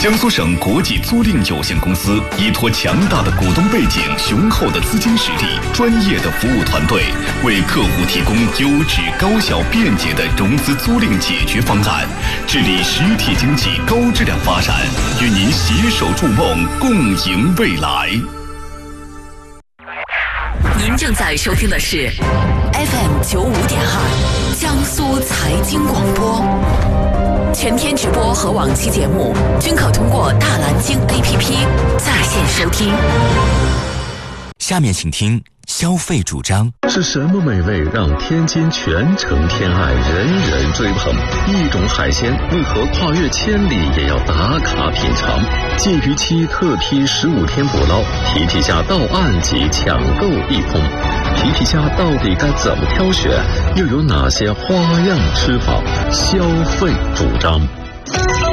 江苏省国际租赁有限公司依托强大的股东背景、雄厚的资金实力、专业的服务团队，为客户提供优质、高效、便捷的融资租赁解决方案，致力实体经济高质量发展，与您携手筑梦，共赢未来。 您正在收听的是 FM95.2 江苏财经广播，全天直播和往期节目均可通过大蓝鲸 APP 在线收听。 下面请听消费主张。 是什么美味让天津全城天爱，人人追捧？一种海鲜为何跨越千里也要打卡品尝？禁渔期特批15天捕捞，皮皮虾到岸即抢购一空。皮皮虾到底该怎么挑选？又有哪些花样吃法？消费主张。